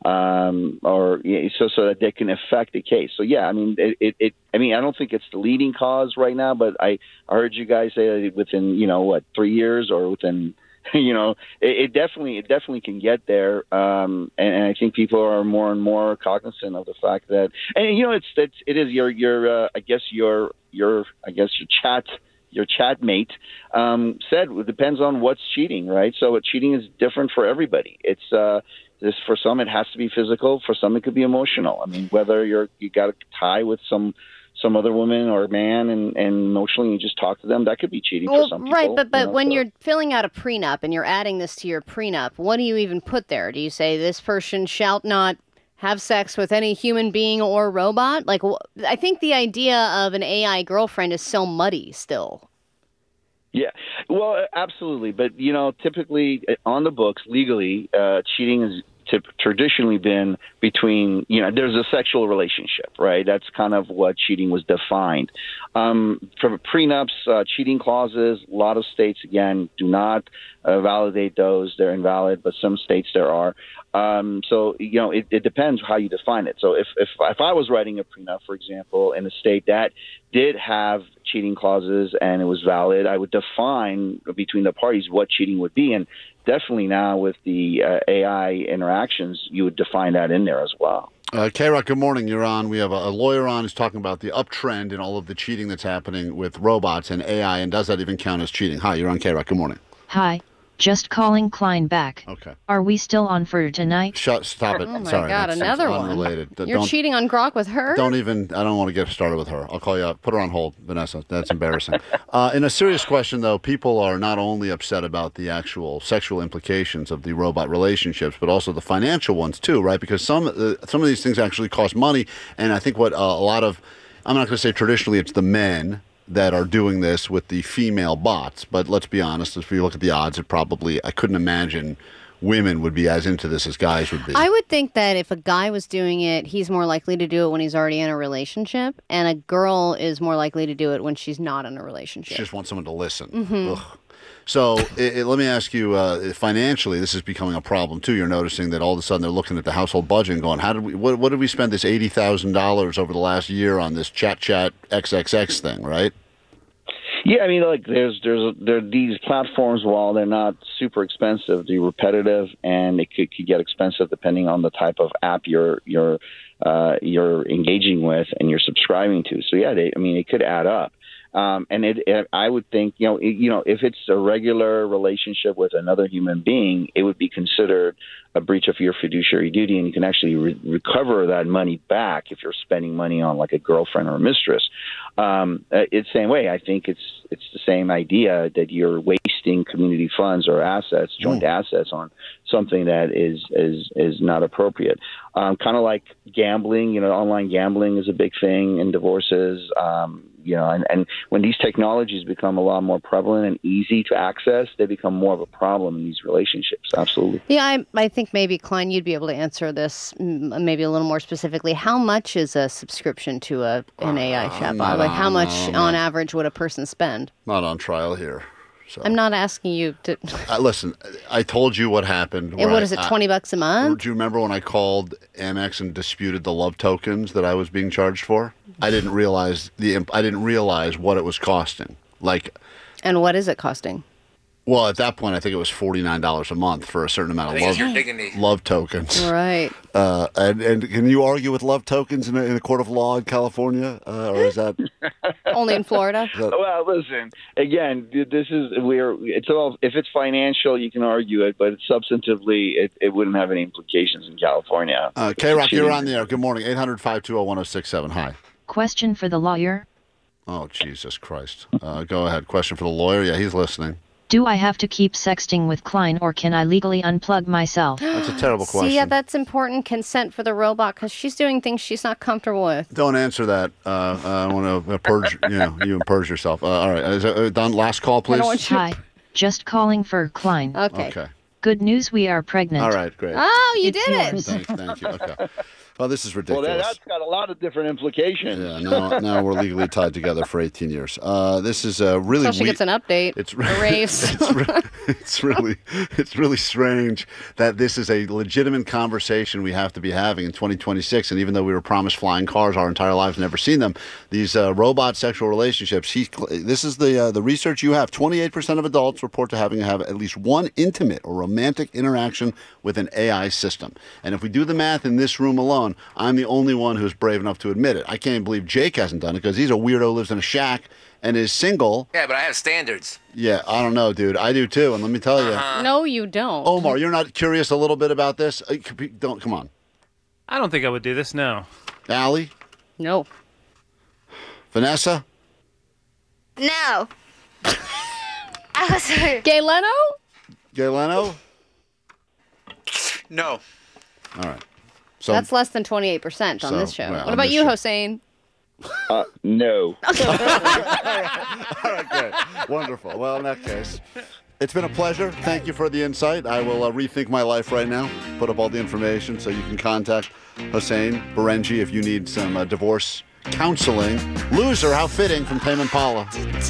or so that they can affect the case. So yeah, I mean, I mean, I don't think it's the leading cause right now, but I heard you guys say that within 3 years or within. It definitely can get there, and I think people are more and more cognizant of the fact that, and it is your chat mate said it depends on what's cheating, right? So cheating is different for everybody. It's for some it has to be physical, for some it could be emotional. I mean, whether you got a tie with some other woman or man and emotionally you just talk to them, that could be cheating for some people. Right, but when you're filling out a prenup and you're adding this to your prenup, what do you even put there? Do you say this person shall not have sex with any human being or robot? Like, I think the idea of an AI girlfriend is so muddy still. Yeah, well, absolutely. But, typically on the books, legally, cheating is traditionally been between, there's a sexual relationship, right? That's kind of what cheating was defined. For prenups, cheating clauses, a lot of states, again, do not validate those. They're invalid, but some states there are. So, it depends how you define it. So if I was writing a prenup, for example, in a state that did have cheating clauses and it was valid, I would define between the parties what cheating would be. And definitely now with the AI interactions, you would define that in there as well. K-Rock, good morning. You're on. We have a lawyer on who's talking about the uptrend in all of the cheating that's happening with robots and AI, and does that even count as cheating? Hi, you're on K-Rock. Good morning. Hi. Just calling Klein back. Okay. Are we still on for tonight? Stop it. Oh, my Sorry, God, another one. Unrelated. You're cheating on Grok with her? I don't want to get started with her. I'll call you up. Put her on hold, Vanessa. That's embarrassing. In a serious question, though, people are not only upset about the actual sexual implications of the robot relationships, but also the financial ones, too, right? Because some of these things actually cost money. And I think what a lot of, I'm not going to say traditionally it's the men that are doing this with the female bots. But let's be honest, if you look at the odds, I couldn't imagine women would be as into this as guys would be. I would think that if a guy was doing it, he's more likely to do it when he's already in a relationship, and a girl is more likely to do it when she's not in a relationship. She just wants someone to listen. Mm-hmm. So let me ask you, financially, this is becoming a problem too. You're noticing that all of a sudden they're looking at the household budget and going, what did we spend this $80,000 over the last year on this chat XXX thing, right? Yeah, I mean, like there are these platforms. While they're not super expensive, they're repetitive, and it could get expensive depending on the type of app you're engaging with and you're subscribing to. So yeah, it could add up. And I would think, if it's a regular relationship with another human being, it would be considered a breach of your fiduciary duty, and you can actually recover that money back if you're spending money on like a girlfriend or a mistress. It's the same way. I think it's the same idea that you're wasting community funds or assets, joint assets, on something that is not appropriate. Kind of like gambling. Online gambling is a big thing in divorces. And when these technologies become a lot more prevalent and easy to access, they become more of a problem in these relationships. Absolutely. Yeah, I think maybe, Klein, you'd be able to answer this maybe a little more specifically. How much is a subscription to an AI chatbot? Like, how much on average would a person spend? Not on trial here. So. I'm not asking you to... listen, I told you what happened. And what is it, $20 a month? Do you remember when I called Amex and disputed the love tokens that I was being charged for? I didn't realize what it was costing. And what is it costing? Well, at that point, I think it was $49 a month for a certain amount of love tokens. Right. And can you argue with love tokens in a court of law in California, or is that only in Florida? Well, listen. Again, it's all. If it's financial, you can argue it, but substantively, it wouldn't have any implications in California. K-Rock, you're on the air. Good morning. 800-520-1067. Hi. Question for the lawyer. Oh, Jesus Christ. Go ahead. Question for the lawyer. Yeah, he's listening. Do I have to keep sexting with Klein, or can I legally unplug myself? That's a terrible question. See, yeah, that's important. Consent for the robot, because she's doing things she's not comfortable with. Don't answer that. I want to purge. You purge yourself. All right, is it done? Last call, please. Hi, just calling for Klein. Okay. Good news, we are pregnant. All right, great. Oh, you It's did it. yours. Thank you. Okay. Well, this is Well, ridiculous. that's got a lot of different implications. Yeah, now we're legally tied together for 18 years. This is really Until she weird. gets an update. It's a race. it's really strange that this is a legitimate conversation we have to be having in 2026. And even though we were promised flying cars our entire lives, never seen them, these robot sexual relationships. This is the research you have. 28% of adults report to having at least one intimate or romantic interaction with an AI system. And if we do the math in this room alone, I'm the only one who's brave enough to admit it. I can't believe Jake hasn't done it because he's a weirdo, lives in a shack, and is single. Yeah, but I have standards. Yeah, I don't know, dude. I do too, and let me tell you. No, you don't. Omar, you're not curious a little bit about this? Don't come on. I don't think I would do this, no. Allie? No. Vanessa? No. I was Gay Leno? Gay Leno? No. All right. So That's less than 28% on this show. well, What on about this you, show. Hossein? No. All right, great. Wonderful. Well, in that case, it's been a pleasure. Thank you for the insight. I will rethink my life right now, put up all the information so you can contact Hossein Berenji if you need some divorce counseling. Loser, how fitting, from Tame Impala.